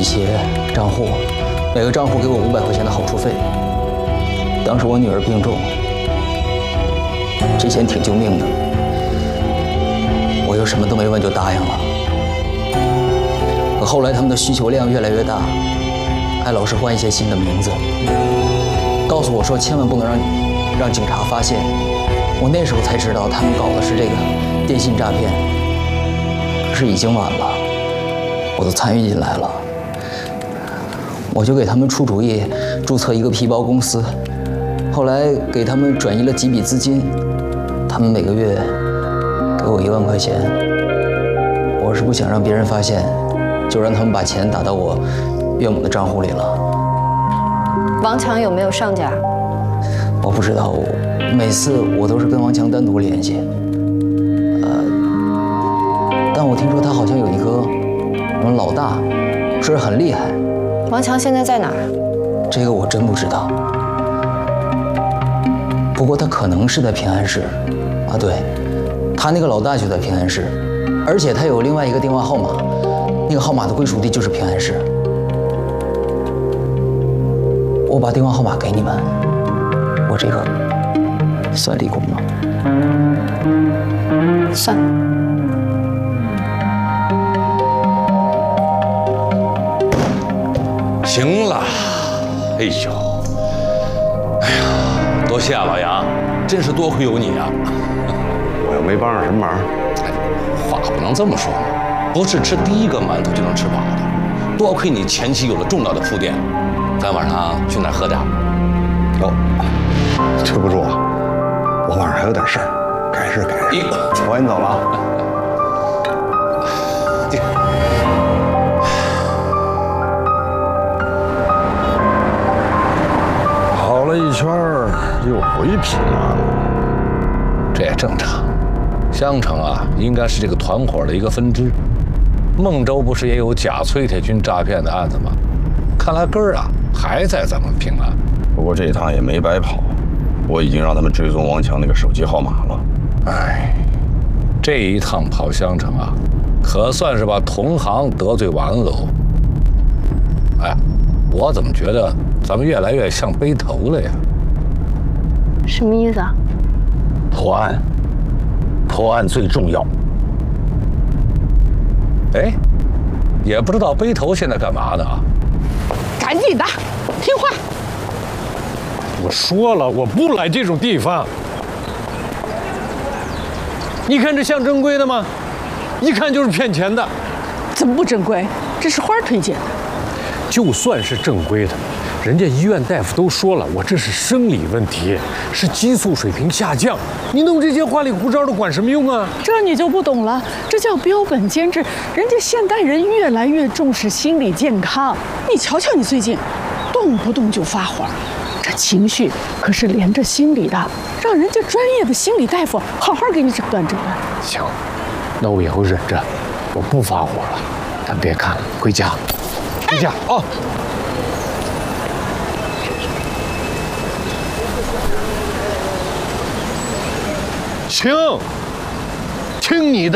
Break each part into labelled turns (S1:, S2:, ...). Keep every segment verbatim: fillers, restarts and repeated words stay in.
S1: 一些账户，每个账户给我五百块钱的好处费。当时我女儿病重，这钱挺救命的，我又什么都没问就答应了。可后来他们的需求量越来越大，还老是换一些新的名字，告诉我说千万不能让让警察发现。我那时候才知道他们搞的是这个电信诈骗，可是已经晚了，我都参与进来了。我就给他们出主意，注册一个皮包公司，后来给他们转移了几笔资金，他们每个月给我一万块钱。我是不想让别人发现，就让他们把钱打到我岳母的账户里了。
S2: 王强有没有上家？
S1: 我不知道，每次我都是跟王强单独联系。呃，但我听说他好像有一个什么老大，说是很厉害。
S2: 王强现在在哪儿？
S1: 这个我真不知道。不过他可能是在平安市。啊，对，他那个老大就在平安市，而且他有另外一个电话号码，那个号码的归属地就是平安市。我把电话号码给你们，我这个算立功吗？
S2: 算。
S3: 行了，哎呦，哎呀，多谢啊，老杨，真是多亏有你啊！
S4: 我又没帮上什么忙。
S3: 哎，话不能这么说嘛，不是吃第一个馒头就能吃饱的，多亏你前期有了重要的铺垫。咱晚上去哪儿喝点？
S4: 哦，对不住啊，我晚上还有点事儿，改日改日。我先走了啊。
S5: 跑了一圈又回平安了，
S3: 这也正常。襄城啊，应该是这个团伙的一个分支。孟州不是也有假崔铁军诈骗的案子吗？看来根儿啊还在咱们平安。
S5: 不过这一趟也没白跑，我已经让他们追踪王强那个手机号码了。
S3: 哎，这一趟跑襄城啊，可算是把同行得罪完喽。哎，我怎么觉得咱们越来越像背头了呀？
S2: 什么意思啊？
S5: 破案，破案最重要。
S3: 哎，也不知道背头现在干嘛呢？
S6: 赶紧的，听话。
S7: 我说了，我不来这种地方。你看这像正规的吗？一看就是骗钱的。
S6: 怎么不正规？这是花儿推荐的。
S7: 就算是正规的，人家医院大夫都说了，我这是生理问题，是激素水平下降。你弄这些花里胡哨的管什么用啊？
S6: 这你就不懂了，这叫标本兼治。人家现代人越来越重视心理健康。你瞧瞧你最近，动不动就发火，这情绪可是连着心理的，让人家专业的心理大夫好好给你诊断诊断。
S7: 行，那我以后忍着，我不发火了。咱别看了，回家，回家哦。行，听你的，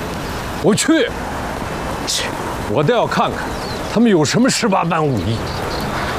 S7: 我去，去，我倒要看看他们有什么十八般武艺。